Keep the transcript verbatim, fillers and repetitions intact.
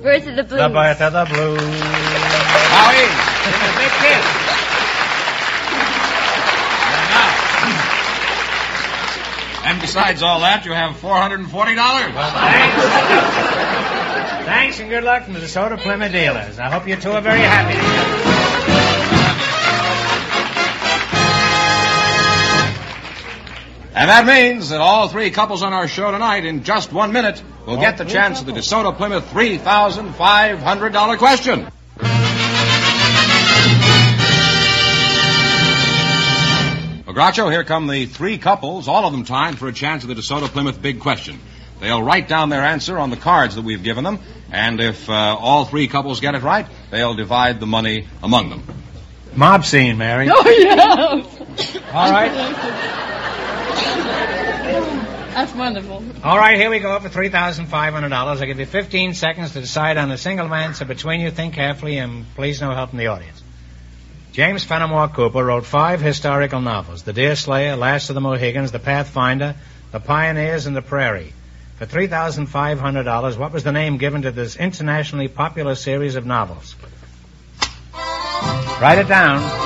Birth of the Blues. The Birth of the Blues. Howie, give me a big kiss. And besides all that, you have four hundred forty dollars. Well, thanks. Thanks and good luck from the DeSoto Plymouth dealers. I hope you two are very happy together. And that means that all three couples on our show tonight, in just one minute, will get the chance of the DeSoto Plymouth three thousand five hundred dollars question. Groucho, here come the three couples, all of them timed for a chance at the DeSoto Plymouth big question. They'll write down their answer on the cards that we've given them, and if uh, all three couples get it right, they'll divide the money among them. Mob scene, Mary. Oh, yeah. All right. That's wonderful. All right, here we go for three thousand five hundred dollars. I give you fifteen seconds to decide on a single answer between you. Think carefully, and please no help from the audience. James Fenimore Cooper wrote five historical novels: The Deerslayer, Last of the Mohegans, The Pathfinder, The Pioneers, and The Prairie. For three thousand five hundred dollars, what was the name given to this internationally popular series of novels? Write it down.